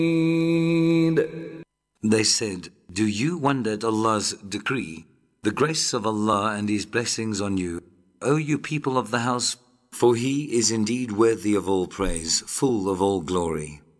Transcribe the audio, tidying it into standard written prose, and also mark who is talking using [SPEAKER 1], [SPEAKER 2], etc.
[SPEAKER 1] They said, "Do you wonder at Allah's decree? The grace of Allah and His blessings on you, O you people of the house, for He is indeed worthy of all praise, full of all glory."